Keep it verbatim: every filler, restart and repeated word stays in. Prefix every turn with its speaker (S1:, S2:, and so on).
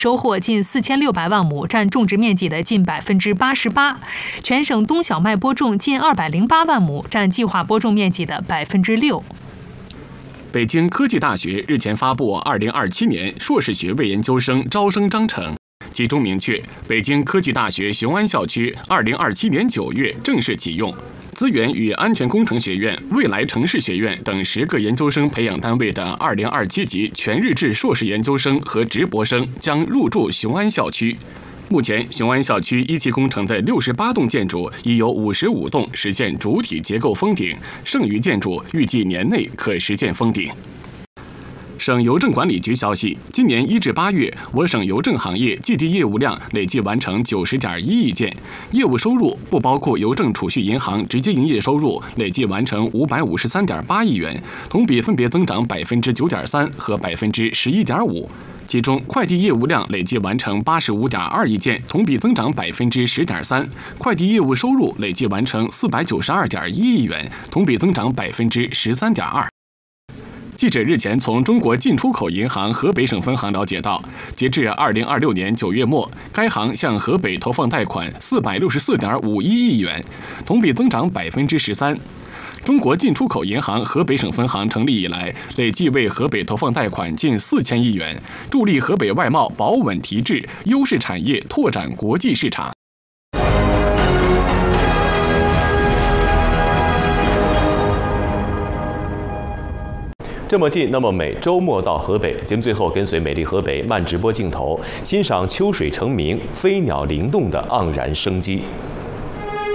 S1: 收获近四千六百万亩，占种植面积的近百分之八十八。全省冬小麦播种近二百零八万亩，占计划播种面积的百分之六。
S2: 北京科技大学日前发布二零二七年硕士学位研究生招生章程，其中明确，北京科技大学雄安校区二零二七年九月正式启用。资源与安全工程学院、未来城市学院等十个研究生培养单位的二零二七级全日制硕士研究生和直博生将入驻雄安校区。目前，雄安校区一期工程的六十八栋建筑已有五十五栋实现主体结构封顶，剩余建筑预计年内可实现封顶。省邮政管理局消息，今年一至八月，我省邮政行业寄递业务量累计完成九十点一亿件，业务收入不包括邮政储蓄银行直接营业收入累计完成五百五十三点八亿元，同比分别增长百分之九点三和百分之十一点五。其中，快递业务量累计完成八十五点二亿件，同比增长百分之十点三；快递业务收入累计完成四百九十二点一亿元，同比增长百分之十三点二。记者日前从中国进出口银行河北省分行了解到，截至二零二六年九月末，该行向河北投放贷款四百六十四点五一亿元，同比增长百分之十三。中国进出口银行河北省分行成立以来，累计为河北投放贷款近四千亿元，助力河北外贸保稳提质，优势产业拓展国际市场。
S3: 这么近，那么美。周末到河北，节目最后跟随美丽河北慢直播镜头，欣赏秋水成鸣、飞鸟灵动的盎然生机。